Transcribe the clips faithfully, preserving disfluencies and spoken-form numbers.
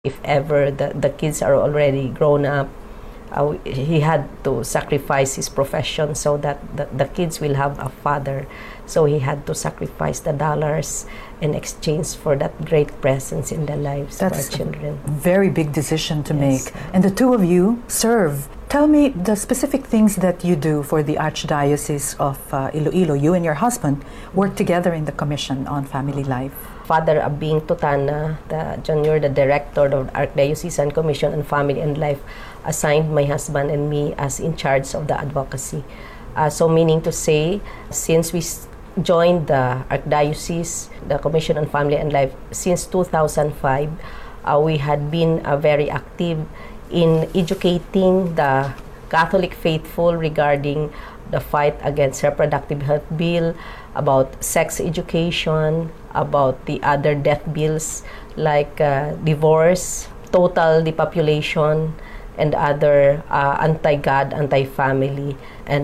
If ever the, the kids are already grown up, uh, he had to sacrifice his profession so that the, the kids will have a father. So he had to sacrifice the dollars in exchange for that great presence in the lives That's of our children. A very big decision to Yes. make. And the two of you serve. Tell me the specific things that you do for the Archdiocese of uh, Iloilo. You and your husband work together in the Commission on Family Life. Father Abing Tutana, the junior, the director of the Archdiocesan Commission on Family and Life, assigned my husband and me as in charge of the advocacy. Uh, so meaning to say, since we s- joined the Archdiocese, the Commission on Family and Life, since two thousand five, uh, we had been uh, very active in educating the Catholic faithful regarding the fight against reproductive health bill, about sex education, about the other death bills like uh, divorce, total depopulation, and other uh, anti-God, anti-family, and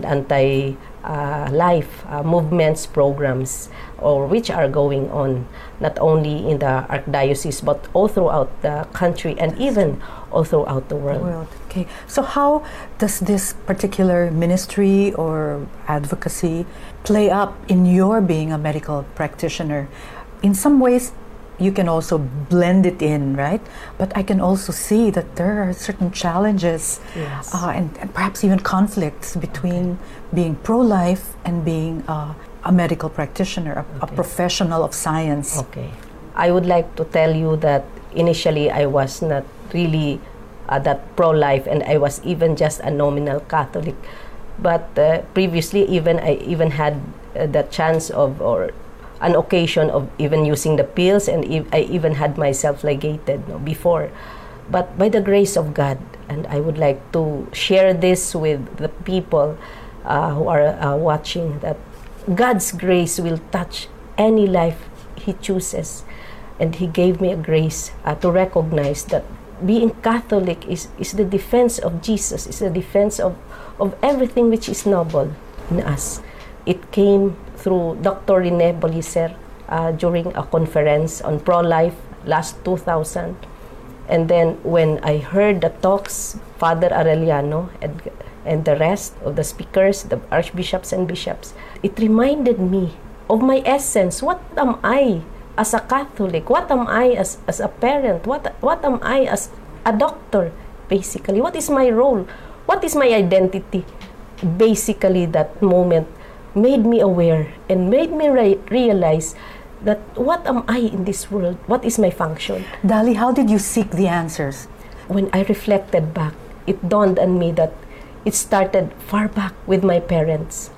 anti-life uh, uh, movements, programs, or which are going on not only in the Archdiocese but all throughout the country and even all throughout the world. world. Okay. So how does this particular ministry or advocacy play up in your being a medical practitioner? In some ways, you can also blend it in, right? But I can also see that there are certain challenges Yes. uh, and, and perhaps even conflicts between okay. being pro-life and being uh, a medical practitioner, a, Okay. a professional of science. Okay. I would like to tell you that initially I was not really uh, that pro-life, and I was even just a nominal Catholic. But uh, previously, even I even had uh, the chance of, or an occasion of even using the pills, and e- I even had myself ligated no, before. But by the grace of God, and I would like to share this with the people uh, who are uh, watching, that God's grace will touch any life He chooses. And He gave me a grace uh, to recognize that being Catholic is, is the defense of Jesus, is the defense of, of everything which is noble in us. It came through Doctor Rene Bolicer uh, during a conference on pro-life last two thousand. And then when I heard the talks, Father Arellano and, and the rest of the speakers, the archbishops and bishops, it reminded me of my essence. What am I as a Catholic? What am I as, as a parent? What, what am I as a doctor, basically? What is my role? What is my identity? Basically, that moment made me aware and made me re- realize that what am I in this world? What is my function? Dali, how did you seek the answers? When I reflected back, it dawned on me that it started far back with my parents.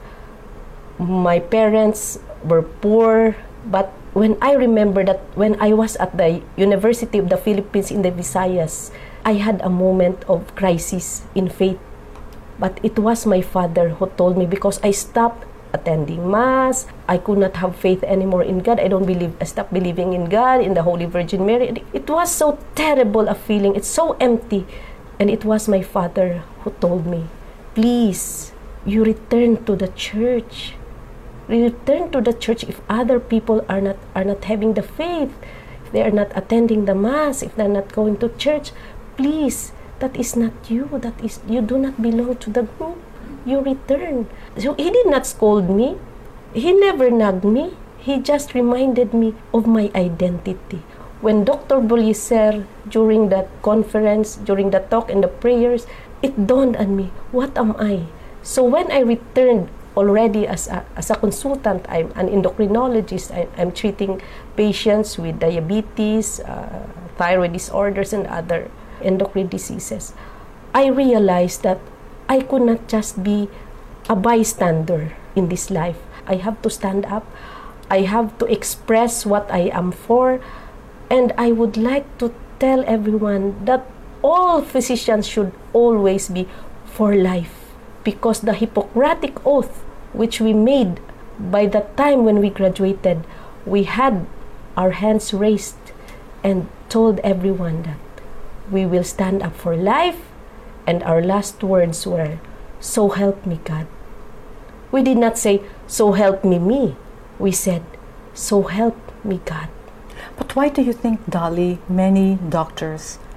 My parents were poor, but when I remember that when I was at the University of the Philippines in the Visayas, I had a moment of crisis in faith. But it was my father who told me, because I stopped attending Mass, I could not have faith anymore in God. I don't believe, I stopped believing in God, in the Holy Virgin Mary. It was so terrible a feeling. It's so empty. And it was my father who told me, please, you return to the church. Return to the church if other people are not are not having the faith, if they are not attending the Mass, if they're not going to church. Please, that is not you. That is, you do not belong to the group. You return. So he did not scold me. He never nagged me. He just reminded me of my identity. When Doctor Bolicer, during that conference, during the talk and the prayers, it dawned on me, what am I? So when I returned already as a, as a consultant, I'm an endocrinologist. I, I'm treating patients with diabetes, uh, thyroid disorders, and other endocrine diseases. I realized that I could not just be a bystander in this life. I have to stand up. I have to express what I am for. And I would like to tell everyone that all physicians should always be for life, because the Hippocratic Oath, which we made by the time when we graduated, we had our hands raised and told everyone that we will stand up for life, and our last words were, so help me God. We did not say, so help me me. We said, so help me God. But why do you think, Dali, many doctors